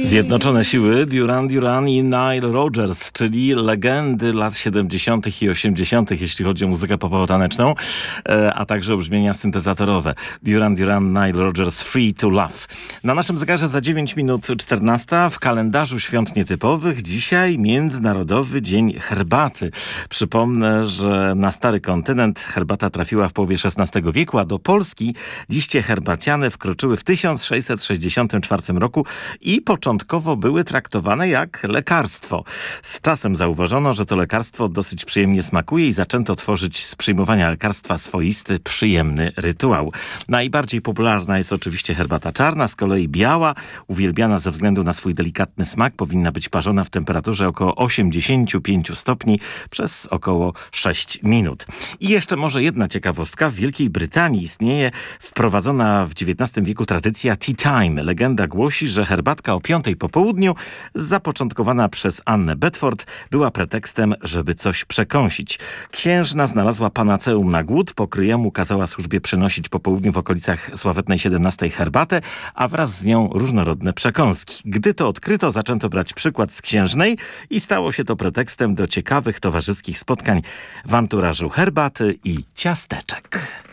Zjednoczone siły Duran Duran i Nile Rodgers, czyli legendy lat 70. i 80., jeśli chodzi o muzykę popowo-taneczną, a także o brzmienia syntezatorowe. Duran Duran, Nile Rodgers, Free to Love. Na naszym zegarze za 9 minut 14. W kalendarzu świąt nietypowych dzisiaj Międzynarodowy Dzień Herbaty. Przypomnę, że na stary kontynent herbata trafiła w połowie XVI wieku, a do Polski liście herbaciane wkroczyły w 1664 roku i początkowo były traktowane jak lekarstwo. Z czasem zauważono, że to lekarstwo dosyć przyjemnie smakuje i zaczęto tworzyć z przyjmowania lekarstwa swoisty, przyjemny rytuał. Najbardziej popularna jest oczywiście herbata czarna, z kolei biała, uwielbiana ze względu na swój delikatny smak, powinna być parzona w temperaturze około 85 stopni przez około 6 minut. I jeszcze może jedna ciekawostka. W Wielkiej Brytanii istnieje wprowadzona w XIX wieku tradycja tea time. Legenda głosi, że herbatka o 5 po południu, zapoczątkowana przez Annę Bedford, była pretekstem, żeby coś przekąsić. Księżna znalazła panaceum na głód, po kryjomu kazała służbie przynosić po południu w okolicach sławetnej 17 herbatę, a wraz z nią różnorodne przekąski. Gdy to odkryto, zaczęto brać przykład z księżnej i stało się to pretekstem do ciekawych towarzyskich spotkań w anturażu herbaty i ciasteczek.